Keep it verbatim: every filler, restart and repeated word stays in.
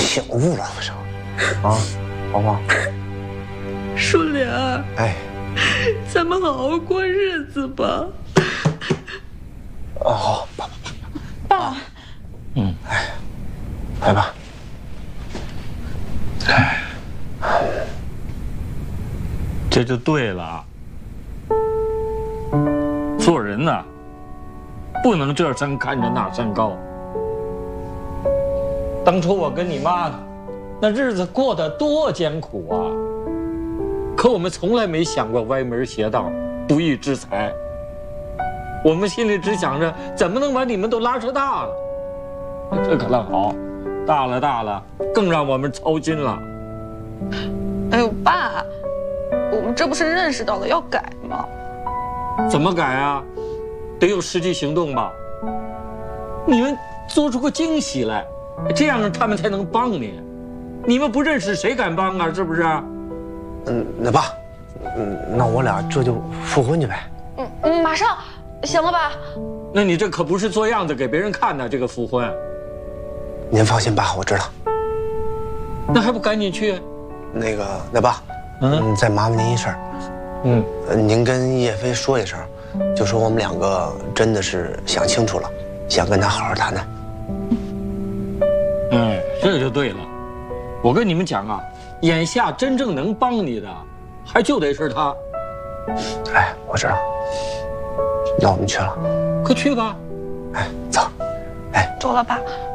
醒悟了不是？啊，黄黄， 树莲， 哎， 咱们好好过日子吧。 哦，好，爸爸， 爸， 嗯，哎，来吧。 哎，这就对了。做人呐，不能这山看着那山高。当初我跟你妈，那日子过得多艰苦啊！可我们从来没想过歪门邪道、不义之财。我们心里只想着怎么能把你们都拉扯大了。这可倒好，大了大了，更让我们操心了。 哎呦，爸，我们这不是认识到了要改吗？ 怎么改啊？得有实际行动吧。你们做出个惊喜来，这样他们才能帮你。你们不认识谁敢帮啊？是不是？ 嗯，那爸，嗯，那我俩这就复婚去呗。 嗯嗯，马上，行了吧？ 那你这可不是做样子给别人看的，这个复婚。 您放心，爸，我知道。 那还不赶紧去？ 那个，那爸， 嗯， 嗯，再麻烦您一事儿， 嗯， 您跟叶飞说一声，就说我们两个真的是想清楚了，想跟他好好谈谈。 哎，这就对了。我跟你们讲啊，眼下真正能帮你的，还就得是他。 哎，我知道。那我们去了。 快去吧。 哎，走。哎， 走了，爸。